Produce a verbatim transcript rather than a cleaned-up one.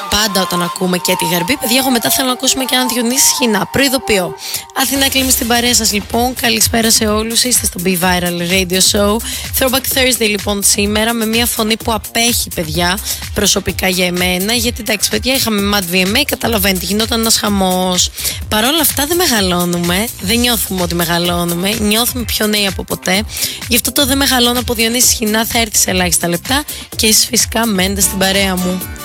πάντα όταν ακούμε και τη Γαρμπή. Παιδιά, εγώ μετά θέλω να ακούσουμε και έναν Διονύση Σχοινά. Προειδοποιώ. Αθηνά Κλίμη στην παρέα σας λοιπόν. Καλησπέρα σε όλους. Είστε στο Be Viral Radio Show. Throwback Thursday λοιπόν σήμερα με μια φωνή που απέχει, παιδιά, προσωπικά για εμένα. Γιατί εντάξει, παιδιά, είχαμε Mad βι εμ έι, καταλαβαίνετε, γινόταν ένας χαμός. Παρ' όλα αυτά δεν μεγαλώνουμε. Δεν νιώθουμε ότι μεγαλώνουμε. Νιώθουμε πιο νέοι από ποτέ. Γι' αυτό το δεν μεγαλώνω από Διονύση Σχοινά θα έρθει σε ελάχιστα λεπτά. Και εσείς φυσικά μένετε στην παρέα μου.